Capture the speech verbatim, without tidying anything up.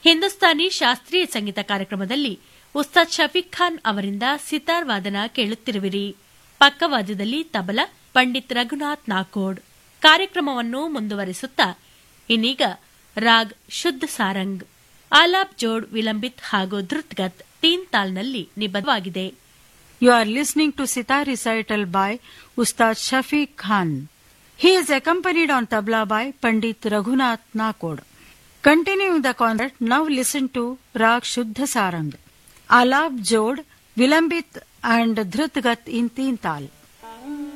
ಹಿಂದೂಸ್ತಾನಿ ಶಾಸ್ತ್ರೀಯ ಸಂಗೀತ ಕಾರ್ಯಕ್ರಮದಲ್ಲಿ ಉಸ್ತಾದ್ ಶಫೀಕ್ ಖಾನ್ ಅವರಿಂದ ಸಿತಾರ್ ವಾದನ ಕೇಳುತ್ತಿರುವಿರಿ. ಪಕ್ಕವಾದ್ಯದಲ್ಲಿ ತಬಲಾ ಪಂಡಿತ್ ರಘುನಾಥ್ ನಾಕೋಡ್. ಕಾರ್ಯಕ್ರಮವನ್ನು ಮುಂದುವರಿಸುತ್ತಾ ಇನ್ನೀಗ ರಾಗ್ ಶುದ್ಧ ಸಾರಂಗ್, ಆಲಾಪ್ ಜೋಡ್ ವಿಲಂಬಿತ್ ಹಾಗೂ ಧೃತ್ಗತ್ ತೀನ್ ತಾಲ್ನಲ್ಲಿ ನಿಬದ್ಧವಾಗಿದೆ. You are listening to Sitar recital by Ustad Shafiq Khan. He is accompanied on tabla by Pandit Raghunath Nakod. Continuing the concert, now listen to Rag Shuddha Sarang, Alap Jod, Vilambit and Dhrutgat in Teen Tal.